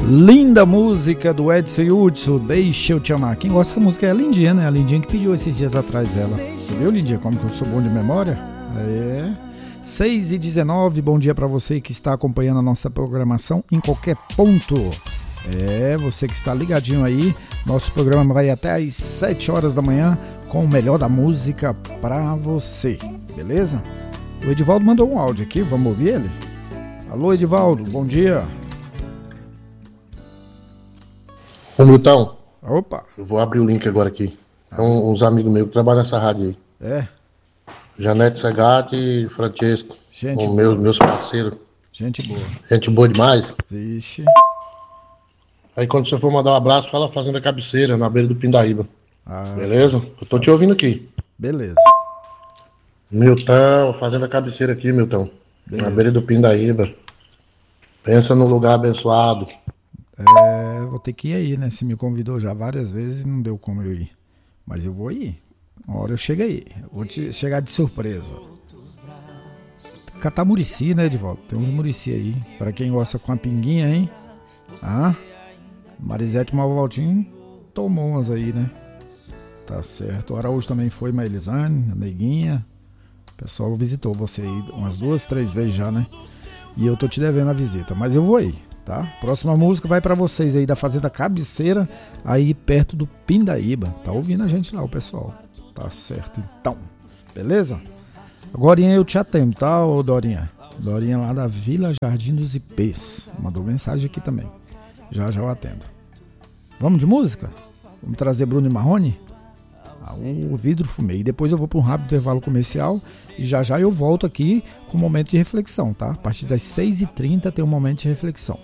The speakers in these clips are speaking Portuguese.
Linda música do Edson Hudson, Deixa Eu Te Amar. Quem gosta dessa música é a Lindinha, né? A Lindinha que pediu esses dias atrás ela. Você viu, Lindinha, como que eu sou bom de memória? 6h19, bom dia pra você que está acompanhando a nossa programação em qualquer ponto. Você que está ligadinho aí, nosso programa vai até às 7 horas da manhã com o melhor da música pra você, beleza? O Edivaldo mandou um áudio aqui, vamos ouvir ele? Alô, Edivaldo, bom dia. Ô Milton, opa, eu vou abrir o link agora aqui. São uns amigos meus que trabalham nessa rádio aí. Janete Segatti e Francesco. Gente são boa. meus parceiros. Gente boa. Gente boa demais. Vixe. Aí quando você for mandar um abraço, fala Fazenda Cabeceira, na beira do Pindaíba. Beleza? Eu tô te ouvindo aqui. Beleza. Milton, Fazenda Cabeceira aqui, Milton. Beleza. Na beira do Pindaíba. Pensa num lugar abençoado. Vou ter que ir aí, né? Você me convidou já várias vezes e não deu como eu ir. Mas eu vou ir. Uma hora eu chego aí. Vou chegar de surpresa. Catar Murici, né, Edivaldo? Tem uns Murici aí. Pra quem gosta com a pinguinha, hein? Marisete Malvaltinho tomou umas aí, né? Tá certo. O Araújo também foi, mas Elisane, a Neguinha. O pessoal visitou você aí umas 2, 3 vezes já, né? E eu tô te devendo a visita, mas eu vou aí, tá? Próxima música vai pra vocês aí da Fazenda Cabeceira, aí perto do Pindaíba. Tá ouvindo a gente lá, o pessoal. Tá certo, então. Beleza? Agorinha eu te atendo, tá, ô Dorinha? Dorinha lá da Vila Jardim dos Ipês. Mandou mensagem aqui também. Já eu atendo. Vamos de música? Vamos trazer Bruno e Marrone? O Vidro Fumê. E depois eu vou para um rápido intervalo comercial e já eu volto aqui com um momento de reflexão, tá? A partir das 6h30 tem um momento de reflexão.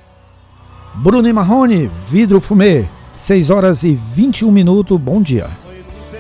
Bruno e Marrone, Vidro Fumê, 6h21, bom dia.